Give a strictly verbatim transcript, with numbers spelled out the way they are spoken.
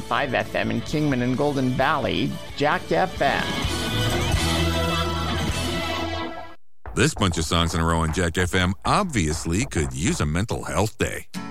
five F M in Kingman and Golden Valley, Jack F M. This bunch of songs in a row on Jack F M obviously could use a mental health day.